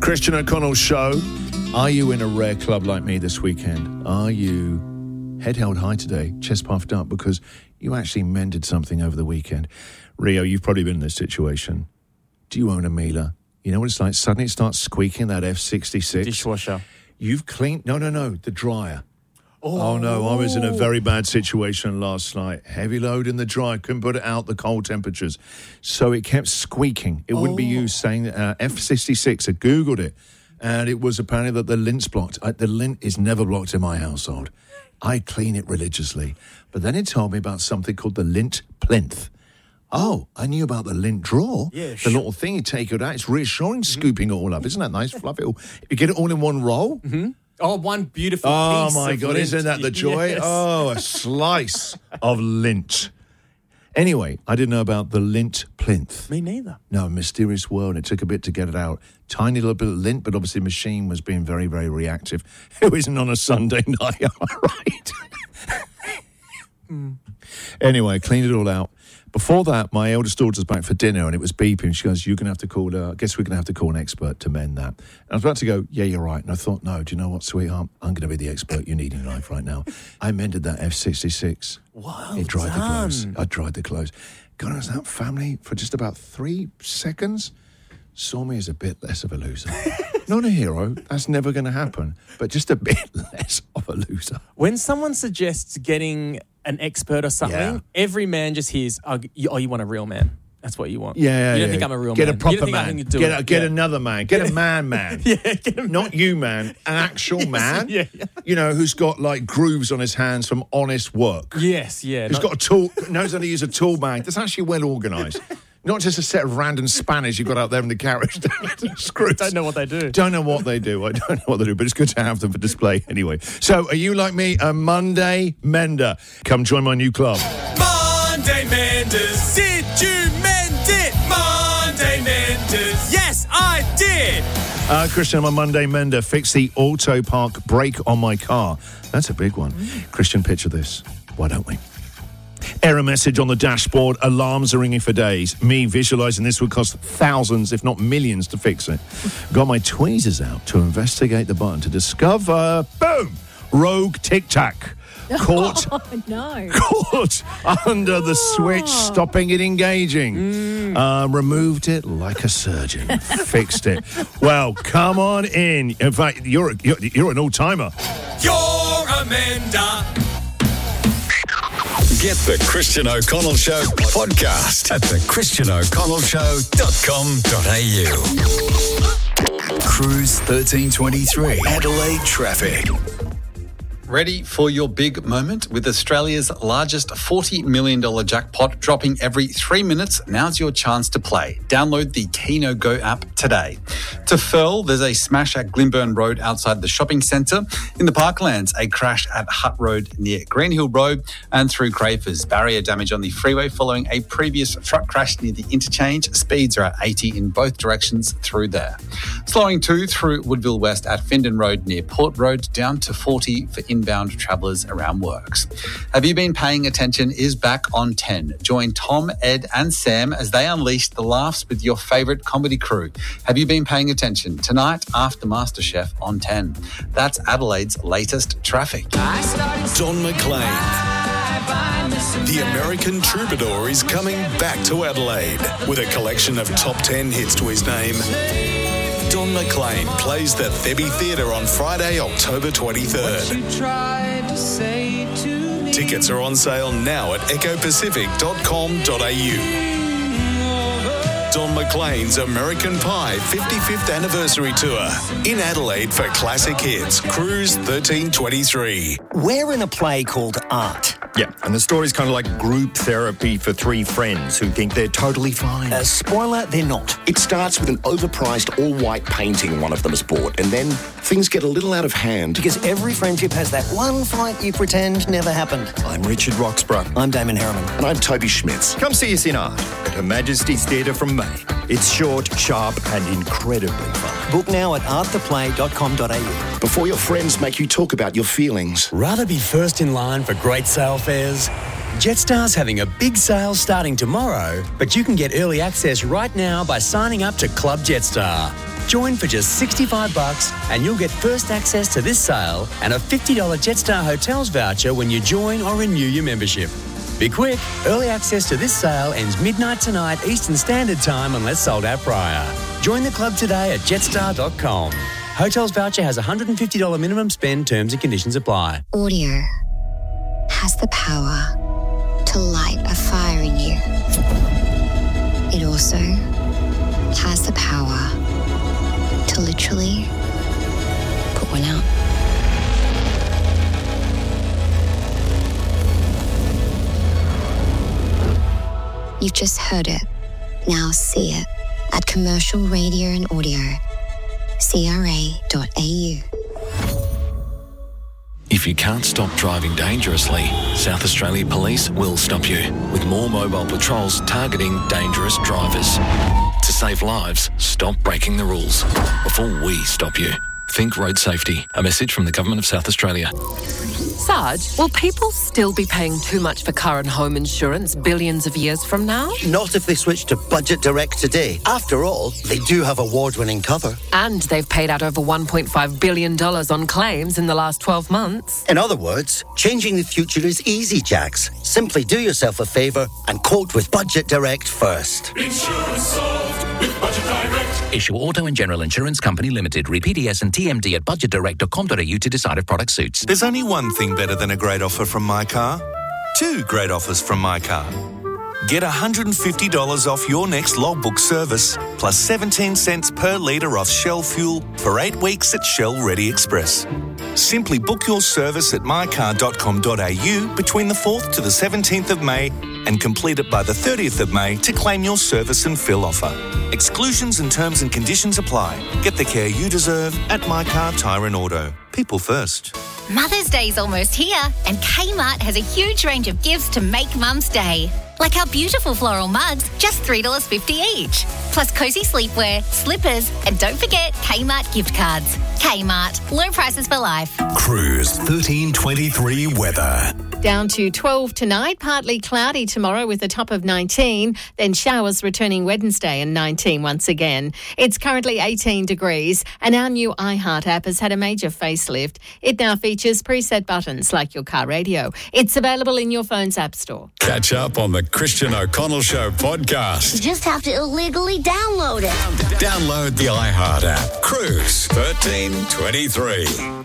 Christian O'Connell Show. Are you in a rare club like me this weekend? Are you head held high today, chest puffed up, because you actually mended something over the weekend? Rio, you've probably been in this situation. Do you own a Miele? You know what it's like? Suddenly it starts squeaking, that F66. Dishwasher. You've cleaned... No, the dryer. Oh, no, I was in a very bad situation last night. Heavy load in the dryer, couldn't put it out, the cold temperatures. So it kept squeaking. It wouldn't be you saying F66. I Googled it, and it was apparently that the lint's blocked. The lint is never blocked in my household. I clean it religiously. But then it told me about something called the lint plinth. Oh, I knew about the lint drawer. Yeah, the little thing, you take it out. It's reassuring, scooping it all up. Isn't that nice? Fluffy. You get it all in one roll. Mm-hmm. Oh, one beautiful piece. Oh, my God, lint. isn't that the joy? Yes. Oh, a slice of lint. Anyway, I didn't know about the lint plinth. Me neither. No, a mysterious world. It took a bit to get it out. Tiny little bit of lint, but obviously the machine was being very, very reactive. It wasn't on a Sunday night, am I right? Anyway, cleaned it all out. Before that, my eldest daughter's back for dinner and it was beeping. She goes, you're going to have to call, I guess we're going to have to call an expert to mend that. And I was about to go, yeah, you're right. And I thought, no, do you know what, sweetheart? I'm going to be the expert you need in life right now. I mended that F66. Wow. It dried the clothes. I dried the clothes. God knows that family, for just about 3 seconds, saw me as a bit less of a loser. Not a hero. That's never going to happen. But just a bit less of a loser. When someone suggests getting an expert or something, every man just hears, you want a real man. That's what you want. Yeah, You don't think I'm a real get man. A proper you don't think man. I can do it. Get another man. Get a man. Not you, man. An actual man. Yeah. You know, who's got like grooves on his hands from honest work. Yes, yeah. Who's got a tool, knows how to use a tool bag. That's actually well organised. Not just a set of random spanners you've got out there in the garage. Screws. Don't know what they do. I don't know what they do, but it's good to have them for display anyway. So, are you like me, a Monday mender? Come join my new club. Monday Menders, did you mend it? Monday Menders, yes, I did. Christian, I'm a Monday mender. Fix the auto park brake on my car. That's a big one. Christian, picture this. Why don't we? Error message on the dashboard. Alarms are ringing for days. Me visualising this would cost thousands, if not millions, to fix it. Got my tweezers out to investigate the button to discover, boom, rogue tic-tac. Caught under the switch, stopping it engaging. Removed it like a surgeon. Fixed it. Well, come on in. In fact, you're an all-timer. You're a mender. Get the Christian O'Connell Show podcast at thechristianoconnellshow.com.au. Cruise 1323 Adelaide traffic. Ready for your big moment? With Australia's largest $40 million jackpot dropping every 3 minutes, now's your chance to play. Download the Keno Go app today. To Firle, there's a smash at Glimburn Road outside the shopping centre. In the Parklands, a crash at Hutt Road near Greenhill Road. And through Crafers, barrier damage on the freeway following a previous truck crash near the interchange. Speeds are at 80 in both directions through there. Slowing too through Woodville West at Findon Road near Port Road, down to 40 for inbound travellers around Works. Have You Been Paying Attention is back on 10. Join Tom, Ed and Sam as they unleash the laughs with your favourite comedy crew. Have you been paying attention? Tonight after MasterChef on 10. That's Adelaide's latest traffic. Don McLean. The American Troubadour is coming back to Adelaide with a collection of top 10 hits to his name. Don McLean plays the Thebby Theatre on Friday, October 23rd. Tickets are on sale now at ecopacific.com.au. Don McLean's American Pie 55th Anniversary Tour in Adelaide for classic hits. Cruise 1323. We're in a play called Art. Yeah, and the story's kind of like group therapy for 3 friends who think they're totally fine. Spoiler, they're not. It starts with an overpriced all-white painting one of them has bought, and then things get a little out of hand. Because every friendship has that one fight you pretend never happened. I'm Richard Roxburgh. I'm Damon Harriman. And I'm Toby Schmitz. Come see us in Art at Her Majesty's Theatre from May. It's short, sharp and incredibly fun. Book now at arttheplay.com.au. Before your friends make you talk about your feelings. Rather be first in line for great sale fares? Jetstar's having a big sale starting tomorrow, but you can get early access right now by signing up to Club Jetstar. Join for just $65 and you'll get first access to this sale and a $50 Jetstar Hotels voucher when you join or renew your membership. Be quick, early access to this sale ends midnight tonight Eastern Standard Time unless sold out prior. Join the club today at jetstar.com. Hotels voucher has a $150 minimum spend, terms and conditions apply. Audio has the power to light a fire in you. It also has the power to literally put one out. You've just heard it. Now see it at Commercial Radio and Audio. CRA.au. If you can't stop driving dangerously, South Australia Police will stop you with more mobile patrols targeting dangerous drivers. To save lives, stop breaking the rules before we stop you. Think road safety. A message from the Government of South Australia. Sarge, will people still be paying too much for car and home insurance billions of years from now? Not if they switch to Budget Direct today. After all, they do have award-winning cover. And they've paid out over $1.5 billion on claims in the last 12 months. In other words, changing the future is easy, Jax. Simply do yourself a favour and quote with Budget Direct first. Insurance solved with Budget Direct. Issue Auto and General Insurance Company Limited. Read PDS and TMD at budgetdirect.com.au to decide if product suits. There's only one thing better than a great offer from My Car. Two great offers from My Car. Get $150 off your next logbook service, plus 17 cents per litre off Shell fuel for 8 weeks at Shell Ready Express. Simply book your service at mycar.com.au between the 4th to the 17th of May and complete it by the 30th of May to claim your service and fill offer. Exclusions and terms and conditions apply. Get the care you deserve at My Car Tyre and Auto. People first. Mother's Day's almost here, and Kmart has a huge range of gifts to make Mum's Day. Like our beautiful floral mugs, just $3.50 each. Plus cosy sleepwear, slippers, and don't forget Kmart gift cards. Kmart, low prices for life. Cruise 1323 weather. Down to 12 tonight, partly cloudy tomorrow with a top of 19, then showers returning Wednesday and 19 once again. It's currently 18 degrees and our new iHeart app has had a major facelift. It now features preset buttons like your car radio. It's available in your phone's app store. Catch up on the Christian O'Connell Show podcast. You just have to illegally download it. Download the iHeart app. Cruise 1323.